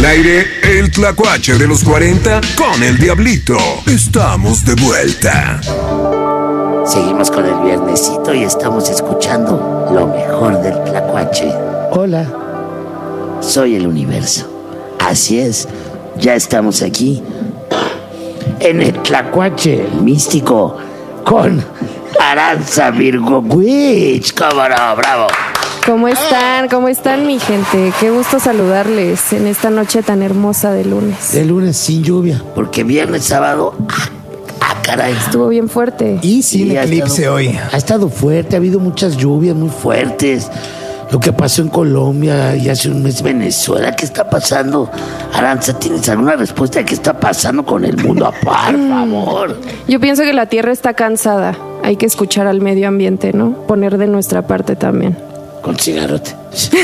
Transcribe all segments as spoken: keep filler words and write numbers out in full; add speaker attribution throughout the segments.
Speaker 1: aire el tlacuache de los cuarenta con el Diablito. Estamos de vuelta.
Speaker 2: Seguimos con el viernesito y estamos escuchando lo mejor del tlacuache.
Speaker 3: Hola.
Speaker 2: Soy el universo. Así es, ya estamos aquí en el tlacuache místico con Aranza Virgo Witch. ¡Cómo no! ¡Bravo!
Speaker 4: ¿Cómo están? ¿Cómo están, mi gente? Qué gusto saludarles en esta noche tan hermosa de lunes.
Speaker 3: De lunes sin lluvia.
Speaker 2: Porque viernes, sábado, ah, ah caray.
Speaker 4: Estuvo bien fuerte.
Speaker 5: Y sin
Speaker 2: Sí, ha
Speaker 5: eclipse
Speaker 2: estado-
Speaker 5: hoy.
Speaker 3: Ha estado fuerte, ha habido muchas lluvias muy fuertes. Lo que pasó en Colombia y hace un mes.
Speaker 2: Venezuela, ¿qué está pasando? Aranza, ¿tienes alguna respuesta de qué está pasando con el mundo? Por favor.
Speaker 4: Yo pienso que la Tierra está cansada. Hay que escuchar al medio ambiente, ¿no? Poner de nuestra parte también.
Speaker 2: Con cigarrote.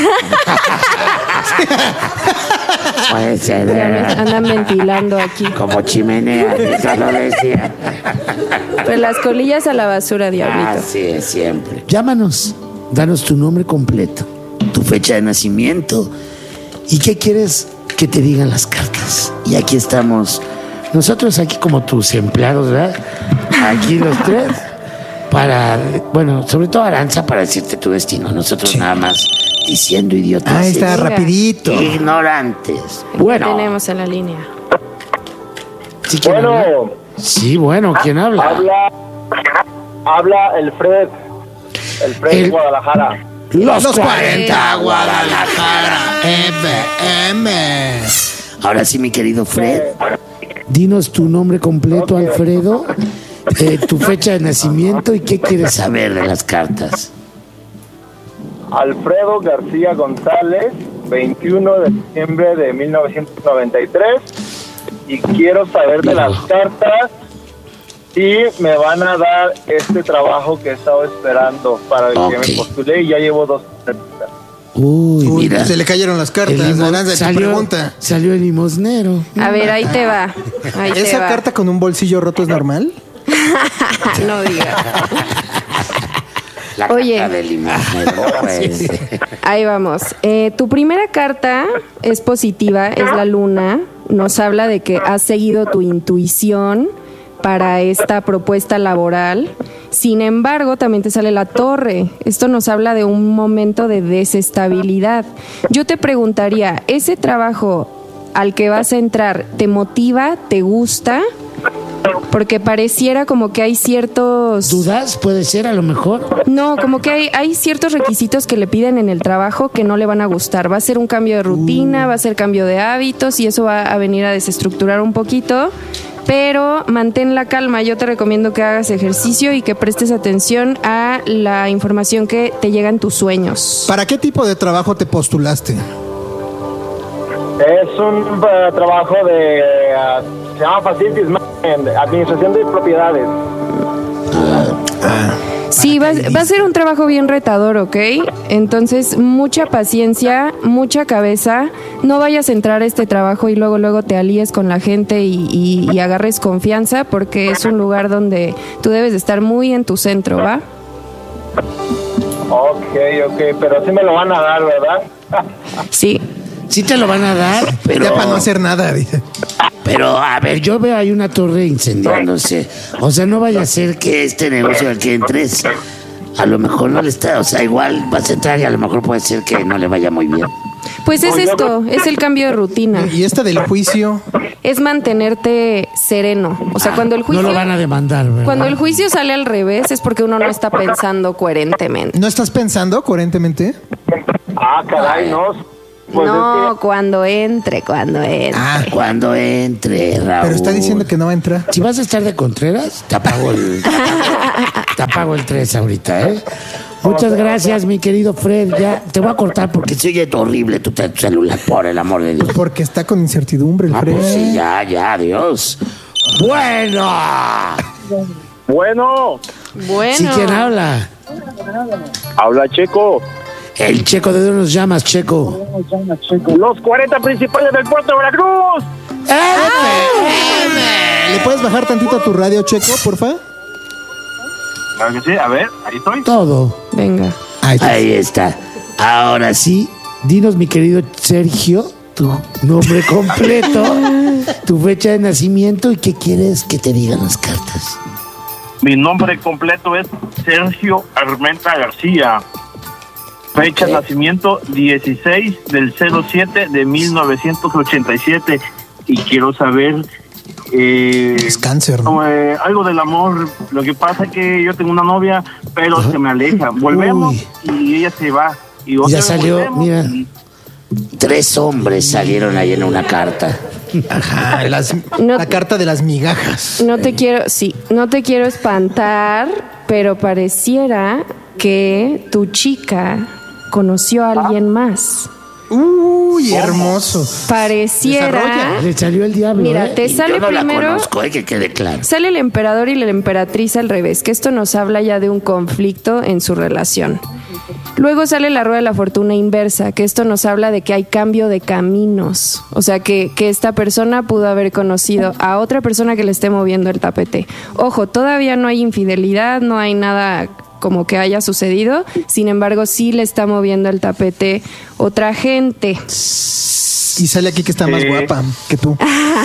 Speaker 2: Puede ser.
Speaker 4: Ya me andan ventilando aquí.
Speaker 2: Como chimenea, eso lo decía.
Speaker 4: Pues las colillas a la basura, Diablito.
Speaker 2: Así es, siempre.
Speaker 3: Llámanos, danos tu nombre completo.
Speaker 2: Tu fecha de nacimiento.
Speaker 3: ¿Y qué quieres que te digan las cartas?
Speaker 2: Y aquí estamos.
Speaker 3: Nosotros aquí como tus empleados, ¿verdad? Aquí los tres. Para, bueno, sobre todo Aranza para decirte tu destino. Nosotros
Speaker 2: Nada más diciendo idiotas.
Speaker 5: Ahí está,
Speaker 4: Venga.
Speaker 5: rapidito.
Speaker 2: Ignorantes.
Speaker 4: Aquí
Speaker 2: Bueno,
Speaker 4: tenemos en la línea.
Speaker 3: ¿Sí, quién
Speaker 6: Bueno,
Speaker 3: habla? Sí, bueno, ¿quién habla?
Speaker 6: habla, habla el Fred, el Fred
Speaker 3: El-
Speaker 6: de Guadalajara.
Speaker 3: Los,
Speaker 5: Los
Speaker 3: cuarenta, Guadalajara, F M.
Speaker 2: ahora sí, mi querido Fred.
Speaker 3: Dinos tu nombre completo, Alfredo, eh, tu fecha de nacimiento y qué quieres saber.
Speaker 2: Saber de las cartas.
Speaker 6: Alfredo García González, veintiuno de diciembre de mil novecientos noventa y tres. Y quiero saber de las cartas si me van a dar este trabajo que he estado esperando para el que
Speaker 2: Ok.
Speaker 6: me postulé y ya llevo dos entrevistas.
Speaker 3: Uy,
Speaker 5: Uy,
Speaker 2: mira.
Speaker 5: se le cayeron las cartas.
Speaker 3: el limo-
Speaker 5: Aranza, tu
Speaker 3: salió,
Speaker 5: pregunta.
Speaker 3: salió el limosnero.
Speaker 4: A ver, ahí te va. Ahí te
Speaker 5: ¿Esa
Speaker 4: va.
Speaker 5: carta con un bolsillo roto es normal?
Speaker 4: No digas.
Speaker 2: La
Speaker 4: Oye.
Speaker 2: carta del limosnero, pues.
Speaker 4: Ahí vamos. Eh, tu primera carta es positiva, es la luna. Nos habla de que has seguido tu intuición para esta propuesta laboral. Sin embargo, también te sale la torre. Esto nos habla de un momento de desestabilidad. Yo te preguntaría, ¿ese trabajo al que vas a entrar te motiva, te gusta? Porque pareciera como que hay ciertos...
Speaker 3: ¿Dudas? Puede ser, a lo mejor.
Speaker 4: No, como que hay, hay ciertos requisitos que le piden en el trabajo que no le van a gustar. Va a ser un cambio de rutina, va a ser cambio de hábitos y eso va a venir a desestructurar un poquito. Pero mantén la calma. Yo te recomiendo que hagas ejercicio y que prestes atención a la información que te llega en tus sueños.
Speaker 5: ¿Para qué tipo de trabajo te postulaste?
Speaker 6: Es un eh, trabajo de, eh, se llama Facilities Management, administración de propiedades.
Speaker 4: Sí, va, va a ser un trabajo bien retador, ¿ok? Entonces, mucha paciencia, mucha cabeza. No vayas a entrar a este trabajo y luego, luego te alíes con la gente y, y- y agarres confianza porque es un lugar donde tú debes de estar muy en tu centro, ¿va?
Speaker 6: Ok, ok, pero sí me lo van a dar, ¿verdad?
Speaker 4: Sí.
Speaker 3: Sí te lo van a dar, pero...
Speaker 5: Ya para no hacer nada, dice.
Speaker 2: Pero, a ver,
Speaker 3: Yo veo ahí una torre incendiándose. O sea, no vaya a ser que...
Speaker 2: que este negocio al que entres, a lo mejor no le está, o sea, igual vas a entrar y a lo mejor puede ser que no le vaya muy bien.
Speaker 4: Pues es esto, es el cambio de rutina.
Speaker 5: Y esta del juicio,
Speaker 4: Es mantenerte sereno. O sea, cuando el
Speaker 3: No
Speaker 4: juicio...
Speaker 3: lo van a demandar, ¿verdad?
Speaker 4: Cuando el juicio sale al revés es porque uno no está pensando coherentemente.
Speaker 5: ¿no estás pensando coherentemente?
Speaker 6: Ah, caray, no. Pues
Speaker 4: no,
Speaker 6: es
Speaker 4: cuando entre, cuando entre.
Speaker 5: Ah,
Speaker 2: Cuando entre, Raúl.
Speaker 5: pero está diciendo que no va a entrar.
Speaker 3: Si vas a estar de Contreras, te apago el... te apago el tres ahorita, ¿eh? Muchas gracias, mi querido Fred. Ya te voy a cortar porque...
Speaker 2: Que se oye horrible tu, tu celular, por el amor de Dios.
Speaker 5: Porque está con incertidumbre el
Speaker 2: Ah,
Speaker 5: Fred.
Speaker 2: pues sí, ya, ya, adiós. Bueno.
Speaker 6: que- Bueno,
Speaker 4: Bueno.
Speaker 3: ¿Sí quién habla?
Speaker 6: habla Checo.
Speaker 3: El Checo, ¿de dónde nos llamas, Checo?
Speaker 6: Los cuarenta principales del puerto de Veracruz.
Speaker 5: ¿Le puedes bajar tantito a tu radio, Checo, porfa?
Speaker 6: Claro que sí, a ver, ahí estoy.
Speaker 3: Todo.
Speaker 4: Venga.
Speaker 5: Ahí está.
Speaker 2: Ahí está. Ahora sí,
Speaker 3: Dinos, mi querido Sergio, tu nombre completo, tu fecha de nacimiento y qué quieres que te digan las cartas.
Speaker 7: Mi nombre completo es Sergio Armenta García. Fecha de nacimiento dieciséis del cero siete de mil novecientos ochenta y siete. Y quiero saber... Eh,
Speaker 5: Es cáncer, ¿no?
Speaker 7: eh, algo del amor. Lo que pasa es que yo tengo una novia, pero se me aleja. Volvemos
Speaker 3: Uy.
Speaker 7: y ella se va. Y otra
Speaker 3: Ya
Speaker 7: vez
Speaker 3: salió,
Speaker 7: volvemos
Speaker 3: mira.
Speaker 7: y-
Speaker 2: Tres hombres salieron ahí en una carta.
Speaker 5: Ajá, las-
Speaker 4: No-
Speaker 5: la carta de las migajas.
Speaker 4: No te quiero, sí, no te quiero espantar, pero pareciera que tu chica conoció a alguien más.
Speaker 5: Uy, hermoso.
Speaker 4: Pareciera.
Speaker 5: Desarrolla.
Speaker 3: Le salió el diablo.
Speaker 4: Mira,
Speaker 3: ¿eh?
Speaker 4: te sale
Speaker 2: Yo no
Speaker 4: primero.
Speaker 2: la conozco, hay que quede claro.
Speaker 4: Sale el emperador y la emperatriz al revés, que esto nos habla ya de un conflicto en su relación. Luego sale la rueda de la fortuna inversa, que esto nos habla de que hay cambio de caminos. O sea, que, que esta persona pudo haber conocido a otra persona que le esté moviendo el tapete. Ojo, todavía no hay infidelidad, no hay nada como que haya sucedido. Sin embargo, sí le está moviendo el tapete otra gente.
Speaker 5: Y sale aquí que está más
Speaker 7: Eh.
Speaker 5: guapa que tú.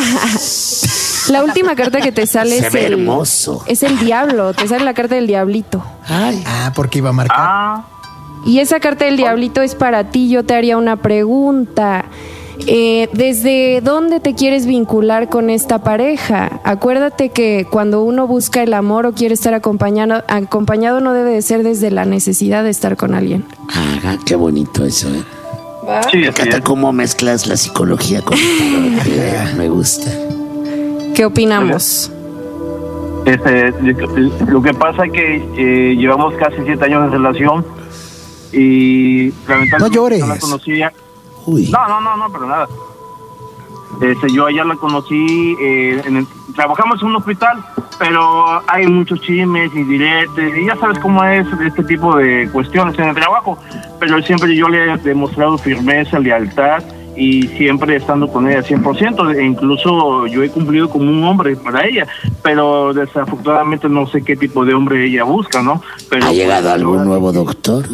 Speaker 4: La última carta que te sale
Speaker 2: Se
Speaker 4: es
Speaker 2: ve
Speaker 4: el,
Speaker 2: hermoso.
Speaker 4: es el diablo. Te sale la carta del diablito.
Speaker 3: Ay,
Speaker 5: Ah, porque iba a marcar.
Speaker 7: Ah,
Speaker 4: Y esa carta del diablito es para ti. Yo te haría una pregunta. Eh, ¿Desde dónde te quieres vincular con esta pareja? Acuérdate que cuando uno busca el amor o quiere estar acompañado, acompañado no debe de ser desde la necesidad de estar con alguien.
Speaker 2: Ajá, qué bonito eso, ¿eh?
Speaker 7: sí,
Speaker 2: Me
Speaker 7: así
Speaker 2: encanta
Speaker 7: es.
Speaker 2: cómo mezclas la psicología con el tarot, ¿eh? Me gusta.
Speaker 4: ¿Qué opinamos?
Speaker 7: Este, lo que pasa es que eh, llevamos casi siete años de relación y lamentablemente
Speaker 5: No llores.
Speaker 7: no la conocía.
Speaker 2: Uy.
Speaker 7: No, no, no, no, pero nada. Este, yo allá la conocí, eh, en el- trabajamos en un hospital, pero hay muchos chismes y directos, y ya sabes cómo es este tipo de cuestiones en el trabajo, pero siempre yo le he demostrado firmeza, lealtad, y siempre estando con ella cien por ciento, e incluso yo he cumplido como un hombre para ella, pero desafortunadamente no sé qué tipo de hombre ella busca, ¿no? Pero,
Speaker 2: ¿Ha llegado
Speaker 7: pues,
Speaker 2: algún nuevo doctor?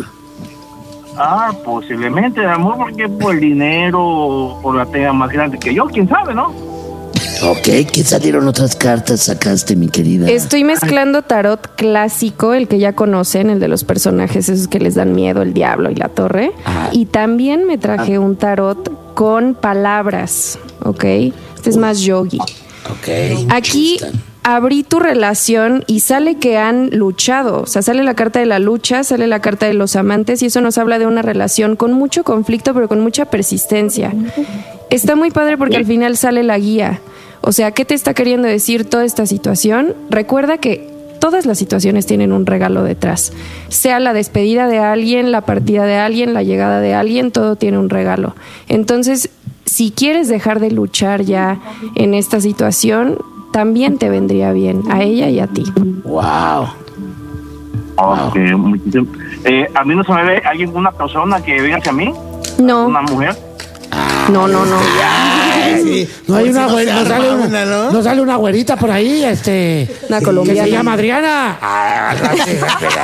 Speaker 7: Ah, posiblemente, amor, porque por el dinero o la tenga más grande que yo, quién sabe, ¿no?
Speaker 2: Ok, ¿qué salieron otras cartas sacaste, mi querida?
Speaker 4: Estoy mezclando tarot clásico, el que ya conocen, el de los personajes esos que les dan miedo, el diablo y la torre.
Speaker 2: Ajá.
Speaker 4: Y también me traje un tarot con palabras, ¿ok? Este es más yogi.
Speaker 2: Ok.
Speaker 4: Aquí
Speaker 2: me gustan.
Speaker 4: abrí tu relación y sale que han luchado. O sea, sale la carta de la lucha, sale la carta de los amantes y eso nos habla de una relación con mucho conflicto, pero con mucha persistencia. Está muy padre porque al final sale la guía. O sea, ¿qué te está queriendo decir toda esta situación? Recuerda que todas las situaciones tienen un regalo detrás. Sea la despedida de alguien, la partida de alguien, la llegada de alguien, todo tiene un regalo. Entonces, si quieres dejar de luchar ya en esta situación, también te vendría bien a ella y a ti.
Speaker 2: Wow.
Speaker 7: Ok, muchísimo. Eh, a mí no se me ve alguien, una persona que venga hacia mí,
Speaker 4: No,
Speaker 7: una mujer.
Speaker 4: no, no, no.
Speaker 5: Sí.
Speaker 3: no hay
Speaker 5: Por si
Speaker 3: una
Speaker 5: no
Speaker 3: güerita,
Speaker 5: se
Speaker 3: no sale
Speaker 5: arma
Speaker 3: una,
Speaker 5: ¿no?
Speaker 3: no sale una güerita por ahí, este.
Speaker 4: Una
Speaker 3: Que
Speaker 4: colombiana.
Speaker 3: se llama Adriana.
Speaker 2: Ah, no, sí, espera.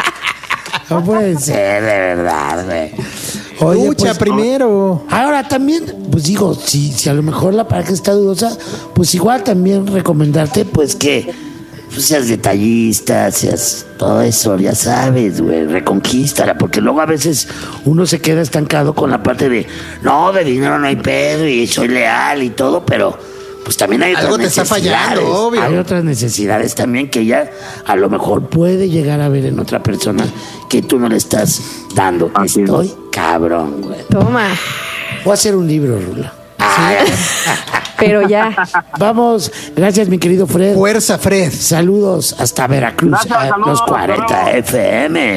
Speaker 3: No puede
Speaker 2: Sí,
Speaker 3: ser.
Speaker 2: de verdad, güey.
Speaker 3: Oye,
Speaker 5: Lucha
Speaker 3: pues,
Speaker 5: primero.
Speaker 3: ahora también, pues digo, si, si a lo mejor la pareja está dudosa, pues igual también recomendarte, pues que
Speaker 2: Pues seas detallista, seas todo eso, ya sabes, güey, reconquístala, porque luego a veces uno se queda estancado con la parte de, no, de dinero no hay pedo y soy leal y todo, pero pues también hay otras
Speaker 5: Algo te está
Speaker 2: necesidades.
Speaker 5: fallando, obvio.
Speaker 2: Hay otras necesidades también que ella a lo mejor puede llegar a ver en otra persona que tú no le estás dando.
Speaker 7: Así es.
Speaker 2: Estoy cabrón, güey.
Speaker 4: Toma,
Speaker 3: voy a hacer un libro, Rula.
Speaker 4: pero ya.
Speaker 3: Vamos, gracias mi querido Fred.
Speaker 5: Fuerza, Fred.
Speaker 3: Saludos hasta Veracruz.
Speaker 7: Gracias,
Speaker 3: a
Speaker 7: saludos.
Speaker 2: Los cuarenta F M.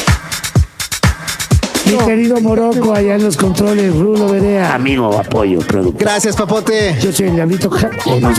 Speaker 3: Mi querido Morocco, allá en los controles, Rulo Berea.
Speaker 2: Amigo, apoyo, productor.
Speaker 5: Gracias, papote.
Speaker 3: Yo soy el Diablito. Ja-
Speaker 2: Nos